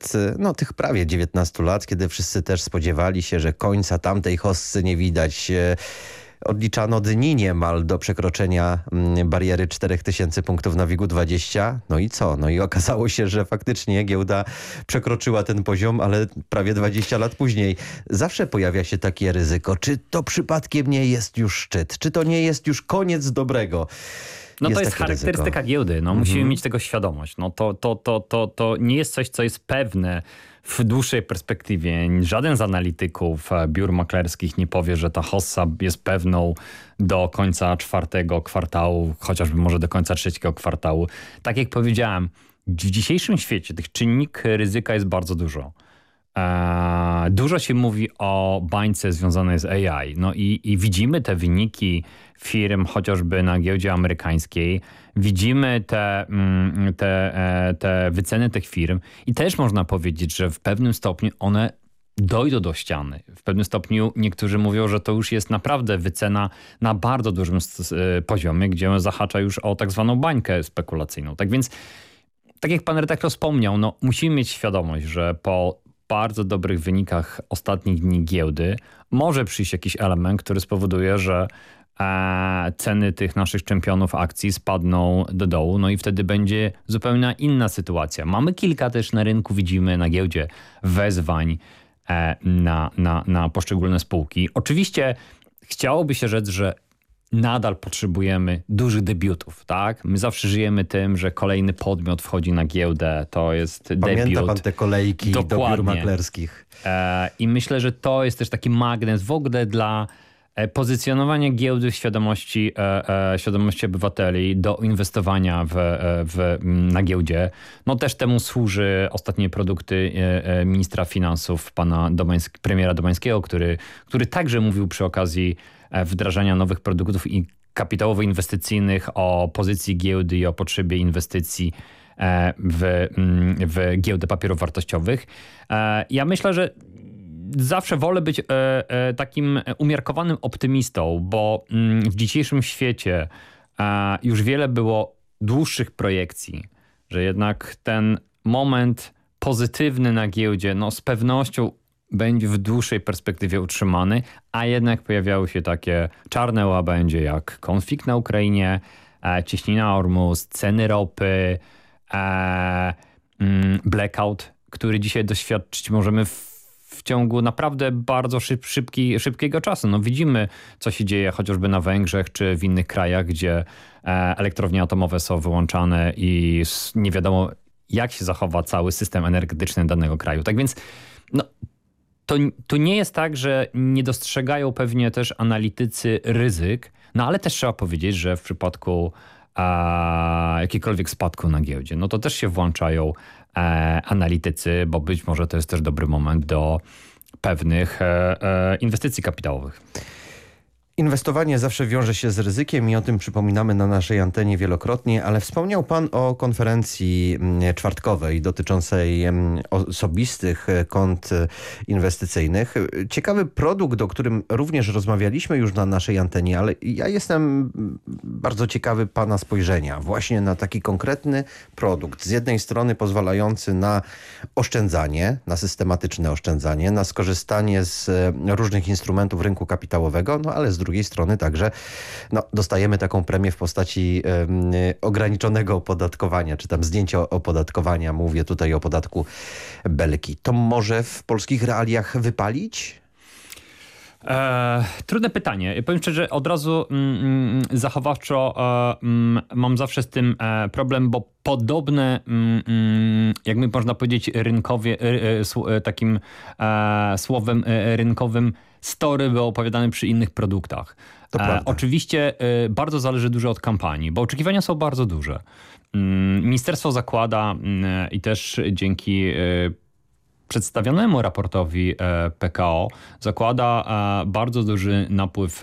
sprzed tych prawie 19 lat, kiedy wszyscy też spodziewali się, że końca tamtej hossy nie widać. Odliczano dni niemal do przekroczenia bariery 4000 punktów na WIG-20. No i co? No i okazało się, że faktycznie giełda przekroczyła ten poziom, ale prawie 20 lat później. Zawsze pojawia się takie ryzyko. Czy to przypadkiem nie jest już szczyt? Czy to nie jest już koniec dobrego? No to jest charakterystyka giełdy. No, musimy mieć tego świadomość. No, to nie jest coś, co jest pewne w dłuższej perspektywie. Żaden z analityków biur maklerskich nie powie, że ta hossa jest pewną do końca 4. kwartału, chociażby może do końca 3. kwartału. Tak jak powiedziałem, w dzisiejszym świecie tych czynników ryzyka jest bardzo dużo. Dużo się mówi o bańce związanej z AI. No i widzimy te wyniki firm chociażby na giełdzie amerykańskiej. Widzimy te wyceny tych firm i też można powiedzieć, że w pewnym stopniu one dojdą do ściany. W pewnym stopniu niektórzy mówią, że to już jest naprawdę wycena na bardzo dużym poziomie, gdzie zahacza już o tak zwaną bańkę spekulacyjną. Tak więc, tak jak pan redaktor wspomniał, no musimy mieć świadomość, że po bardzo dobrych wynikach ostatnich dni giełdy może przyjść jakiś element, który spowoduje, że ceny tych naszych czempionów akcji spadną do dołu, no i wtedy będzie zupełnie inna sytuacja. Mamy kilka też na rynku, widzimy na giełdzie wezwań na poszczególne spółki. Oczywiście chciałoby się rzec, że nadal potrzebujemy dużych debiutów, tak? My zawsze żyjemy tym, że kolejny podmiot wchodzi na giełdę, to jest debiut. Pamięta pan te kolejki do biur maklerskich. I myślę, że to jest też taki magnes w ogóle dla pozycjonowania giełdy w świadomości obywateli do inwestowania na giełdzie. No też temu służy ostatnie produkty ministra finansów, premiera Domańskiego, który także mówił przy okazji wdrażania nowych produktów i kapitałowo-inwestycyjnych o pozycji giełdy i o potrzebie inwestycji w giełdę papierów wartościowych. Ja myślę, że zawsze wolę być takim umiarkowanym optymistą, bo w dzisiejszym świecie już wiele było dłuższych projekcji, że jednak ten moment pozytywny na giełdzie z pewnością będzie w dłuższej perspektywie utrzymany, a jednak pojawiały się takie czarne łabędzie jak konflikt na Ukrainie, cieśnina Ormus, ceny ropy, blackout, który dzisiaj doświadczyć możemy w ciągu naprawdę bardzo szybkiego czasu. No widzimy, co się dzieje chociażby na Węgrzech czy w innych krajach, gdzie elektrownie atomowe są wyłączane i nie wiadomo, jak się zachowa cały system energetyczny danego kraju. Tak więc to nie jest tak, że nie dostrzegają pewnie też analitycy ryzyk, ale też trzeba powiedzieć, że w przypadku jakiegokolwiek spadku na giełdzie, no to też się włączają analitycy, bo być może to jest też dobry moment do pewnych inwestycji kapitałowych. Inwestowanie zawsze wiąże się z ryzykiem i o tym przypominamy na naszej antenie wielokrotnie, ale wspomniał pan o konferencji czwartkowej dotyczącej osobistych kont inwestycyjnych. Ciekawy produkt, o którym również rozmawialiśmy już na naszej antenie, ale ja jestem bardzo ciekawy pana spojrzenia właśnie na taki konkretny produkt. Z jednej strony pozwalający na oszczędzanie, na systematyczne oszczędzanie, na skorzystanie z różnych instrumentów rynku kapitałowego, ale z drugiej strony także dostajemy taką premię w postaci ograniczonego opodatkowania, czy tam zdjęcia opodatkowania. Mówię tutaj o podatku Belki. To może w polskich realiach wypalić? Trudne pytanie. Powiem szczerze, od razu zachowawczo mam zawsze z tym problem, bo podobne, jak mi można powiedzieć, takim słowem rynkowym, story były opowiadane przy innych produktach. Oczywiście bardzo zależy dużo od kampanii, bo oczekiwania są bardzo duże. Ministerstwo zakłada i też dzięki przedstawionemu raportowi PKO zakłada bardzo duży napływ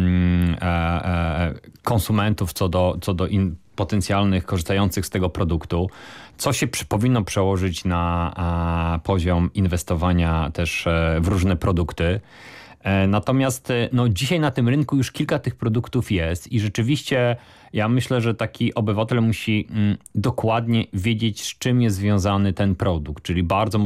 konsumentów co do potencjalnych korzystających z tego produktu, co się powinno przełożyć na poziom inwestowania też w różne produkty. Natomiast dzisiaj na tym rynku już kilka tych produktów jest i rzeczywiście ja myślę, że taki obywatel musi dokładnie wiedzieć, z czym jest związany ten produkt, czyli bardzo